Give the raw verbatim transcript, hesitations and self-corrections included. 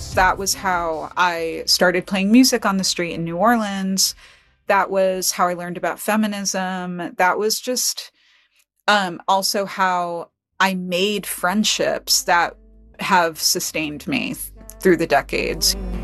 That was how I started playing music on the street in New Orleans. That was how I learned about feminism. That was just um, also how I made friendships that have sustained me th- through the decades.